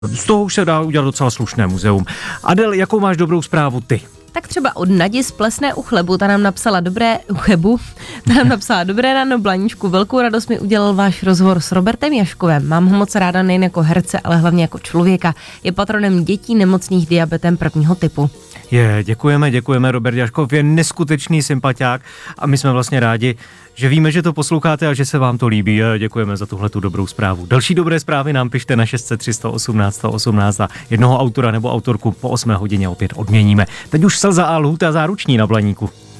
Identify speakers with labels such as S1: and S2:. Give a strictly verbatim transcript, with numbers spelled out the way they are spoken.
S1: Z toho už se dá udělat docela slušné muzeum. Adel, jakou máš dobrou zprávu ty?
S2: Tak třeba od Nadi z Plesné u Chlebu, ta nám napsala dobré, u Chebu, ta nám napsala dobré ráno, Blaníčku, velkou radost mi udělal váš rozhovor s Robertem Jaškovem. Mám ho moc ráda nejen jako herce, ale hlavně jako člověka. Je patronem dětí nemocných diabetem prvního typu.
S1: Je, děkujeme, děkujeme, Robert Jaškov je neskutečný sympatiák a my jsme vlastně rádi, že víme, že to posloucháte a že se vám to líbí. Děkujeme za tuhle tu dobrou zprávu. Další dobré zprávy nám pište na šest set tři sto osmnáct sto osmnáct a jednoho autora nebo autorku po osmé hodině opět odměníme. Teď už Slza a lhůta záruční na Blaníku.